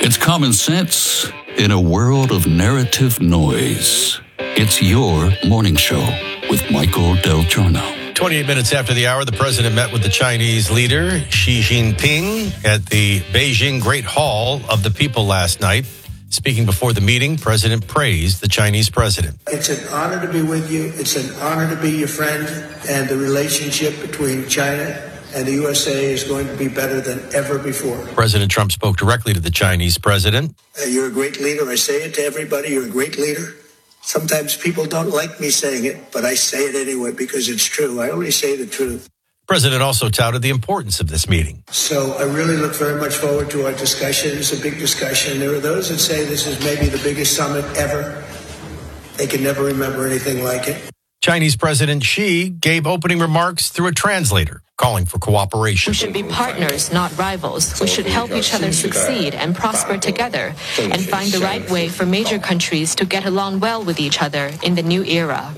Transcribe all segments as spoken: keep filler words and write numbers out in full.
It's common sense in a world of narrative noise. It's your morning show with Michael Del Giorno. twenty-eight minutes after the hour, the president met with the Chinese leader, Xi Jinping, at the Beijing Great Hall of the People last night. Speaking before the meeting, President praised the Chinese president. It's an honor to be with you. It's an honor to be your friend. And the relationship between China and the U S A is going to be better than ever before. President Trump spoke directly to the Chinese president. Uh, you're a great leader. I say it to everybody. You're a great leader. Sometimes people don't like me saying it, but I say it anyway because it's true. I only say the truth. The president also touted the importance of this meeting. So I really look very much forward to our discussion. It's a big discussion. There are those that say this is maybe the biggest summit ever. They can never remember anything like it. Chinese President Xi gave opening remarks through a translator, calling for cooperation. We should be partners, not rivals. We should help each other succeed and prosper together and find the right way for major countries to get along well with each other in the new era.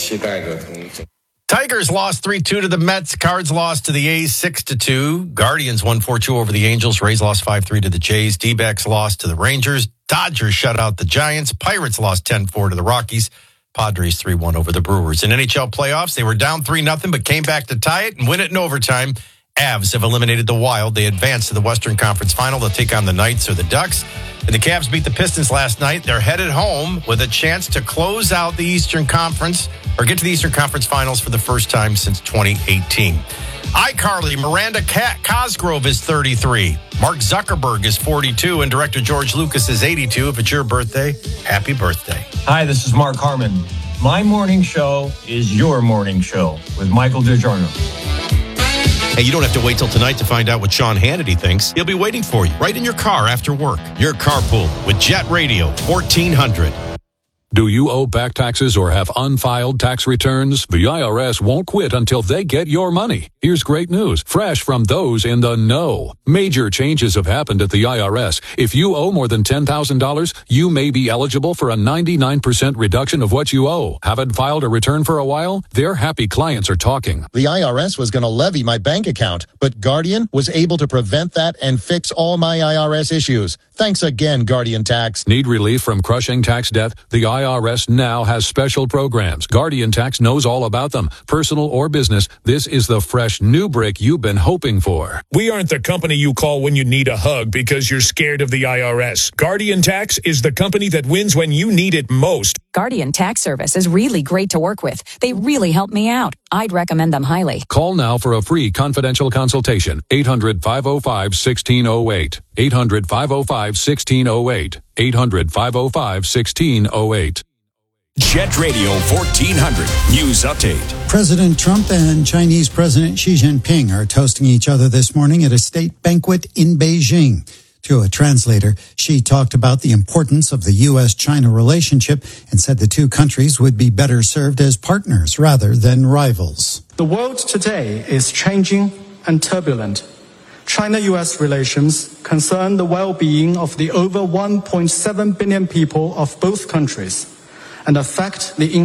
Tigers lost three two to the Mets. Cards lost to the A's six to two. Guardians won four two over the Angels. Rays lost five three to the Jays. D-backs lost to the Rangers. Dodgers shut out the Giants. Pirates lost ten four to the Rockies. Padres three one over the Brewers. In N H L playoffs, they were down three nothing but came back to tie it and win it in overtime. Avs have eliminated the Wild. They advanced to the Western Conference Final. They'll take on the Knights or the Ducks. And the Cavs beat the Pistons last night. They're headed home with a chance to close out the Eastern Conference or get to the Eastern Conference Finals for the first time since twenty eighteen. iCarly, Miranda Cosgrove is thirty-three. Mark Zuckerberg is forty-two. And director George Lucas is eighty-two. If it's your birthday, happy birthday. Hi, this is Mark Harmon. My morning show is your morning show with Michael DiGiorno. Hey, you don't have to wait till tonight to find out what Sean Hannity thinks. He'll be waiting for you right in your car after work. Your carpool with Jet Radio fourteen hundred. Do you owe back taxes or have unfiled tax returns? The I R S won't quit until they get your money. Here's great news, fresh from those in the know. Major changes have happened at the I R S. If you owe more than ten thousand dollars, you may be eligible for a ninety-nine percent reduction of what you owe. Haven't filed a return for a while? Their happy clients are talking. The I R S was going to levy my bank account, but Guardian was able to prevent that and fix all my I R S issues. Thanks again, Guardian Tax. Need relief from crushing tax debt? The I R S now has special programs. Guardian Tax knows all about them. Personal or business, this is the fresh new brick you've been hoping for. We aren't the company you call when you need a hug because you're scared of the I R S. Guardian Tax is the company that wins when you need it most. Guardian Tax Service is really great to work with. They really helped me out. I'd recommend them highly. Call now for a free confidential consultation. eight hundred, five oh five, one six oh eight. eight hundred, five oh five, one six oh eight. eight hundred, five oh five, one six oh eight. Jet Radio fourteen hundred News Update. President Trump and Chinese President Xi Jinping are toasting each other this morning at a state banquet in Beijing. To a translator, Xi talked about the importance of the U S China relationship and said the two countries would be better served as partners rather than rivals. The world today is changing and turbulent. China-U S relations concern the well-being of the over one point seven billion people of both countries and affect the